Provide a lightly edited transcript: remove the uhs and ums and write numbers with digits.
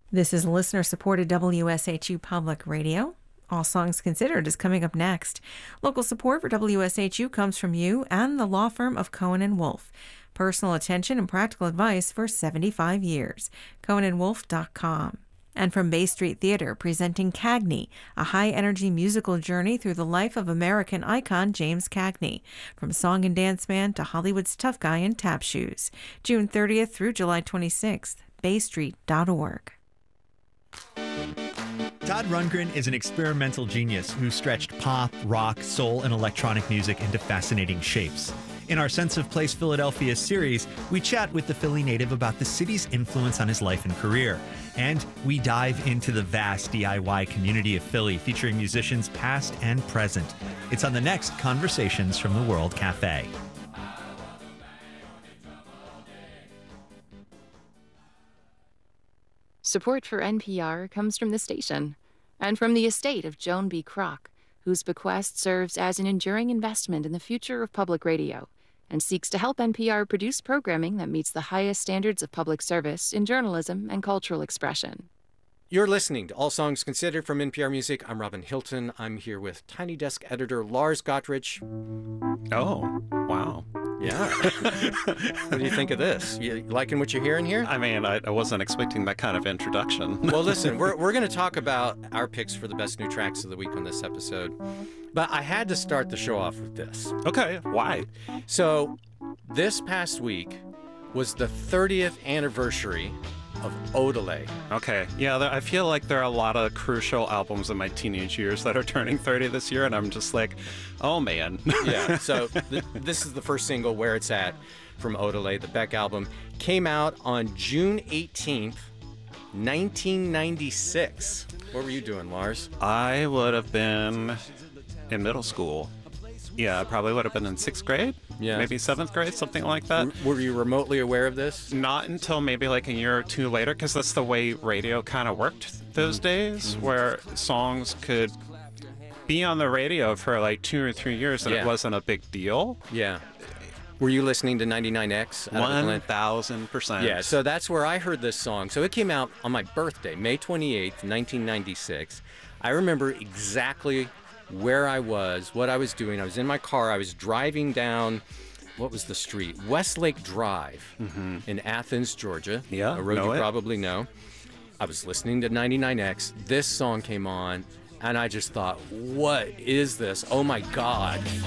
This is listener-supported WSHU Public Radio. All Songs Considered is coming up next. Local support for WSHU comes from you and the law firm of Cohen & Wolf. Personal attention and practical advice for 75 years. CohenandWolf.com. And from Bay Street Theater, presenting Cagney, a high-energy musical journey through the life of American icon James Cagney, from song and dance man to Hollywood's tough guy in tap shoes. June 30th through July 26th, baystreet.org. Todd Rundgren is an experimental genius who stretched pop, rock, soul, and electronic music into fascinating shapes. In our Sense of Place Philadelphia series, we chat with the Philly native about the city's influence on his life and career. And we dive into the vast DIY community of Philly, featuring musicians past and present. It's on the next Conversations from the World Cafe. Support for NPR comes from the station and from the estate of Joan B. Kroc, whose bequest serves as an enduring investment in the future of public radio and seeks to help NPR produce programming that meets the highest standards of public service in journalism and cultural expression. You're listening to All Songs Considered from NPR Music. I'm Robin Hilton. I'm here with Tiny Desk editor Lars Gottrich. Oh, wow. Yeah. What do you think of this? You liking what you're hearing here? I mean, I wasn't expecting that kind of introduction. Well, listen, we're going to talk about our picks for the best new tracks of the week on this episode. But I had to start the show off with this. Okay, why? So this past week was the 30th anniversary of Odelay. Okay, yeah, I feel like there are a lot of crucial albums in my teenage years that are turning 30 this year, and I'm just like, oh man. Yeah, so this is the first single, Where It's At, from Odelay. The Beck album came out on June 18th, 1996. What were you doing, Lars? I would have been in middle school. Yeah, I probably would have been in 6th grade, maybe 7th grade, something like that. Were you remotely aware of this? Not until maybe like a year or two later, because that's the way radio kind of worked those days, where songs could be on the radio for like 2 or 3 years and it wasn't a big deal. Yeah. Were you listening to 99X? 1,000%. Yeah, so that's where I heard this song. So it came out on my birthday, May 28th, 1996. I remember exactly where I was, what I was doing. I was in my car. I was driving down, what was the street? Westlake Drive in Athens, Georgia. Yeah, a road you probably know. I was listening to 99X. This song came on, and I just thought, what is this? Oh, my God.